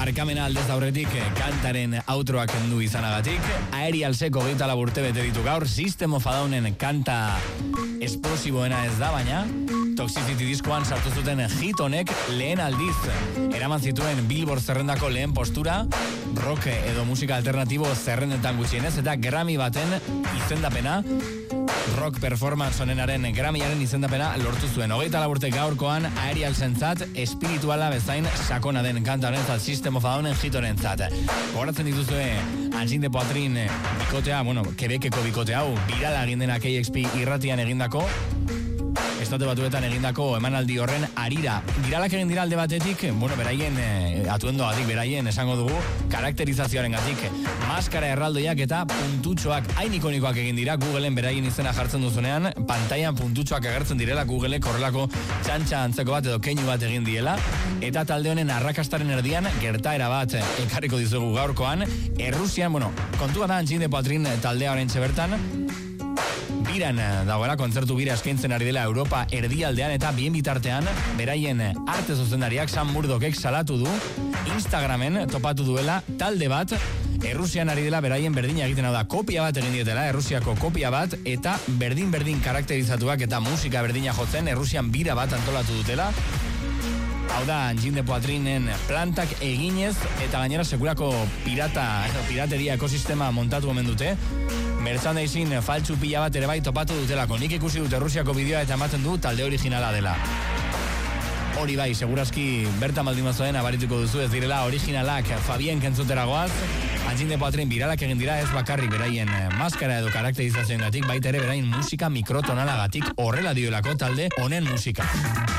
barkamena aldez aurretik kantaren outroak kendu izanagatik. Aerialseko 24 urte bete ditu gaur. System of a Downen kanta esplosiboena ez da, baina Toxicity diskoan sartu zuten hit honek lehen aldiz eraman zituen Billboard zerrendako lehen postura, rock edo musika alternatibo zerrendetan gutxienez, eta Grammy baten izendapena, rock performance honenaren Grammyaren izendapena lortu zuen. 24 urte gaurkoan Aerialsentzat espirituala bezain sakona den kanta horentzat, System of a Downen hit horentzat. Gogoratzen dituzue Angine de Poitrin bikotea, Quebeceko bikote hau, birala egin dena KXP irratian egindako, Estate Batuetan egindako emanaldi horren harira. Viralak egin dira alde batetik, beraien atuendoagatik, beraien esango dugu, karakterizazioaren gatik, maskara erraldoiak eta puntutxoak hain ikonikoak egin dira. Googleen beraien izena jartzen duzunean, pantailan puntutxoak agertzen direla, Googleek horrelako txantxa antzeko bat edo keinu bat egin diela, eta talde honen arrakastaren erdian gertaera bat ekarriko dizugu gaurkoan. Errusian, kontua da Angine de Poitrin taldea horrentxe bertan, biran dagoela, kontzertu bira eskaintzen ari dela Europa erdialdean, eta bien bitartean beraien arte zuzendariak Sam Murdochek salatu du Instagramen topatu duela talde bat Errusian ari dela beraien berdina egiten, hau da, kopia bat egin dietela, Errusiako kopia bat, eta berdin karakterizatuak eta musika berdina jotzen Errusian bira bat antolatu dutela. Hau da, Angine de Poitrinen plantak eginez, eta gainera sekulako pirateria ekosistema montatu omen dute. Merchandising faltsu pila bat ere bai topatu dutelako. Nik ikusi dut Errusiako bideoa eta ematen du talde originala dela. Hori bai, segurazki bertan baldin bazoen abarituko duzu, ez direla originalak Fabien kentzutera goaz. Angine de Poitrin biralak egin dira, ez bakarrik beraien maskara edo karakterizazioen gatik, baita ere beraien musika mikrotonalagatik, horrela diolako talde honen musika.